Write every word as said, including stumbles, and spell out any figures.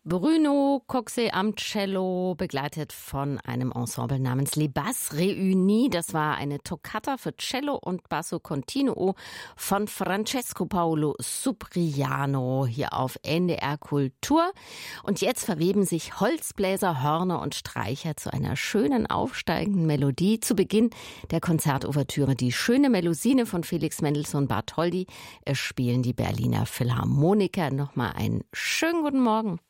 Bruno Coxe am Cello, begleitet von einem Ensemble namens Les Basses Réunies. Das war eine Toccata für Cello und Basso Continuo von Francesco Paolo Supriano hier auf N D R Kultur. Und jetzt verweben sich Holzbläser, Hörner und Streicher zu einer schönen aufsteigenden Melodie. Zu Beginn der Konzertouvertüre die schöne Melusine von Felix Mendelssohn Bartholdy. Es spielen die Berliner Philharmoniker. Nochmal einen schönen guten Morgen.